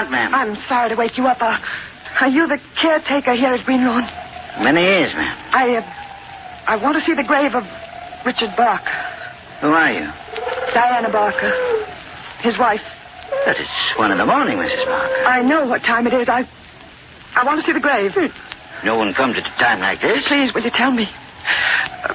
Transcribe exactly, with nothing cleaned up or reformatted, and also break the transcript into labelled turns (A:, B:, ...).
A: want, ma'am?
B: I'm sorry to wake you up. Uh, are you the caretaker here at Green Lawn?
A: Many years, ma'am.
B: I, uh, I want to see the grave of Richard Barker.
A: Who are you?
B: Diana Barker. His wife.
A: But it's one in the morning, Missus Barker.
B: I know what time it is. I... I want to see the grave.
A: No one comes at a time like this.
B: Please, will you tell me?